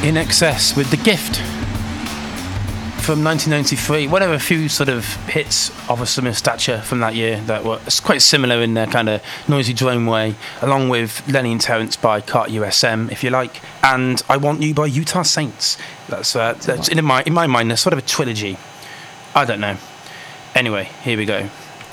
In Excess with The Gift from 1993. One of a few sort of hits of a similar stature from that year that were quite similar in their kind of noisy drone way, along with Lenny and Terrence by Carter USM, if you like, and I Want You by Utah Saints. That's in my mind, that's sort of a trilogy. I don't know. Anyway, here we go.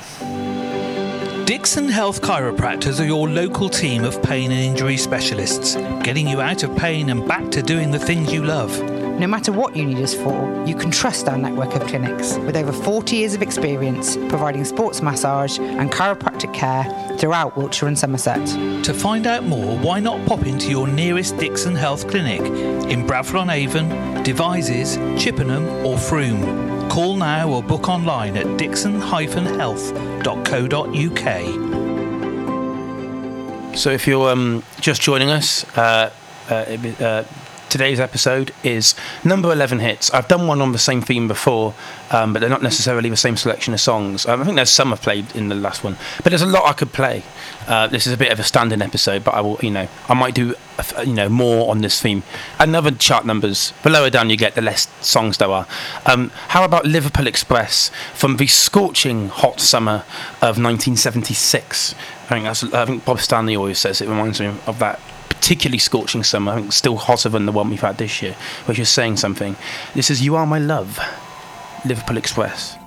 Dixon Health Chiropractors are your local team of pain and injury specialists, getting you out of pain and back to doing the things you love. No matter what you need us for, you can trust our network of clinics with over 40 years of experience providing sports massage and chiropractic care throughout Wiltshire and Somerset. To find out more, why not pop into your nearest Dixon Health clinic in Bradford-on-Avon, Devizes, Chippenham or Frome. Call now or book online at dixon-health.co.uk. So if you're just joining us, today's episode is number 11 hits. I've done one on the same theme before, but they're not necessarily the same selection of songs. I think there's some I've played in the last one, but there's a lot I could play. This is a bit of a stand-in episode, but I will, I might do, more on this theme. And other chart numbers, the lower down you get, the less songs there are. How about Liverpool Express from the scorching hot summer of 1976? I think Bob Stanley always says it reminds me of that particularly scorching summer. I think still hotter than the one we've had this year, which is saying something. This is You Are My Love, Liverpool Express.